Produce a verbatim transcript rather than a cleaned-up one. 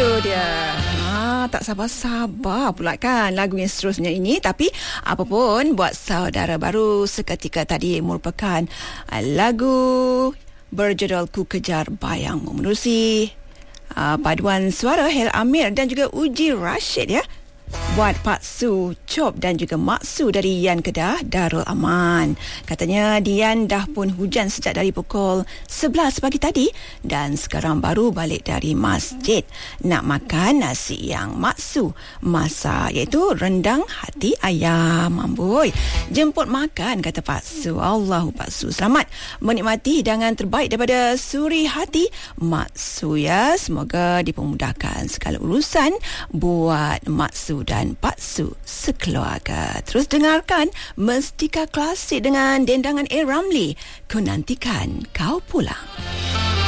Itu dia. Ah, tak sabar-sabar pula kan lagu yang seterusnya ini. Tapi apapun, buat saudara baru, seketika tadi merupakan uh, lagu berjudul Ku Kejar Bayangmu, menerusi uh, paduan suara Hel Amir dan juga Uji Rashid ya. Buat Pak Su Chop dan juga Mak Su dari Yan Kedah Darul Aman. Katanya Dian dah pun hujan sejak dari pukul sebelas pagi tadi dan sekarang baru balik dari masjid nak makan nasi yang Mak Su masak, iaitu rendang hati ayam. Amboi, jemput makan kata Pak Su. Allahu Pak Su, selamat menikmati hidangan terbaik daripada suri hati Mak Su ya. Semoga dipermudahkan segala urusan buat Mak Su dan Pak Su sekeluarga. Terus dengarkan Mestika Klasik dengan dendangan A. Ramli. Ku nantikan kau pulang.